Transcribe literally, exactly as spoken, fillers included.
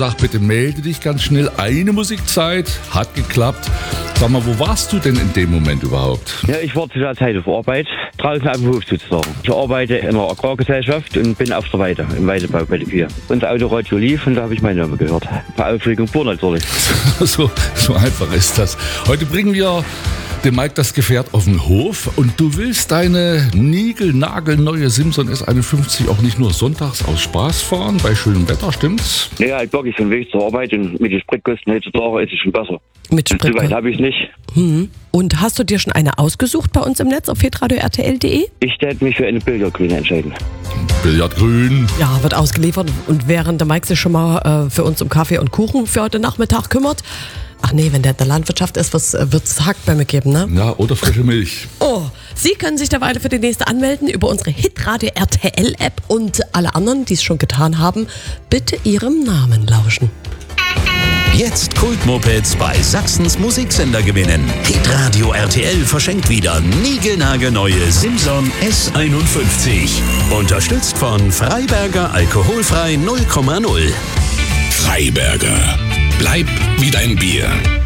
gesagt, bitte melde dich ganz schnell. Eine Musikzeit, hat geklappt. Sag mal, wo warst du denn in dem Moment überhaupt? Ja, ich war zu der Zeit auf Arbeit, draußen auf dem Hof sozusagen. Ich arbeite in einer Agrargesellschaft und bin auf der Weide, im Weidebau bei der Vier. Und das Autoradio lief und da habe ich meinen Namen gehört. Bei Aufregung pur natürlich. so, so einfach ist das. Heute bringen wir dem Mike das Gefährt auf den Hof und du willst deine niegelnagelneue Simson S einundfünfzig auch nicht nur sonntags aus Spaß fahren, bei schönem Wetter, stimmt's? Ja, halt wirklich so einen Weg zur Arbeit und mit den Spritkosten heutzutage ist es schon besser. Mit Spritkosten? So weit habe ich nicht. Hm. Und hast du dir schon eine ausgesucht bei uns im Netz auf hitradio r t l punkt d e? Ich werde mich für eine Billardgrüne entscheiden. Billardgrün. Ja, wird ausgeliefert und während der Mike sich schon mal äh, für uns um Kaffee und Kuchen für heute Nachmittag kümmert. Ach nee, wenn der in der Landwirtschaft ist, was wird es Hackbäume geben, ne? Ja, oder frische Milch. Oh, Sie können sich derweil für die nächste anmelden über unsere Hitradio R T L App und alle anderen, die es schon getan haben, bitte Ihrem Namen lauschen. Jetzt Kultmopeds bei Sachsens Musiksender gewinnen. Hitradio R T L verschenkt wieder niegelnagelneue Simson S einundfünfzig. Unterstützt von Freiberger Alkoholfrei null Komma null. Freiberger. Bleib wie dein Bier.